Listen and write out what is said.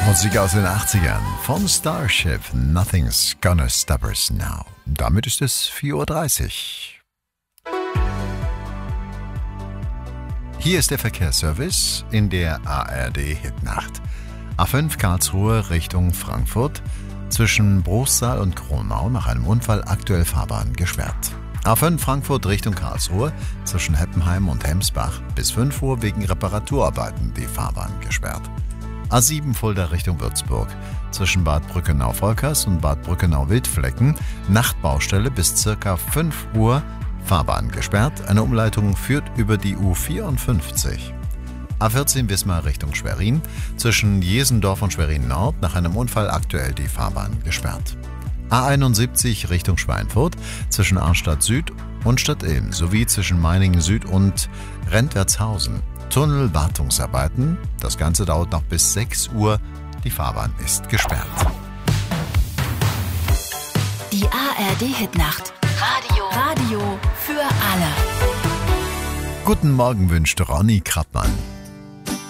Musik aus den 80ern von Starship, Nothing's Gonna Stop Us Now. Damit ist es 4:30 Uhr. Hier ist der Verkehrsservice in der ARD-Hitnacht. A5 Karlsruhe Richtung Frankfurt, zwischen Bruchsal und Kronau nach einem Unfall aktuell Fahrbahn gesperrt. A5 Frankfurt Richtung Karlsruhe, zwischen Heppenheim und Hemsbach bis 5 Uhr wegen Reparaturarbeiten die Fahrbahn gesperrt. A7 Fulda Richtung Würzburg, zwischen Bad Brückenau-Volkers und Bad Brückenau-Wildflecken, Nachtbaustelle bis ca. 5 Uhr, Fahrbahn gesperrt, eine Umleitung führt über die U54. A14 Wismar Richtung Schwerin, zwischen Jesendorf und Schwerin Nord, nach einem Unfall aktuell die Fahrbahn gesperrt. A71 Richtung Schweinfurt, zwischen Arnstadt Süd und Stadtilm, sowie zwischen Meiningen Süd und Rentwertshausen. Tunnelwartungsarbeiten. Das Ganze dauert noch bis 6 Uhr. Die Fahrbahn ist gesperrt. Die ARD-Hitnacht. Radio für alle. Guten Morgen wünscht Ronny Krappmann.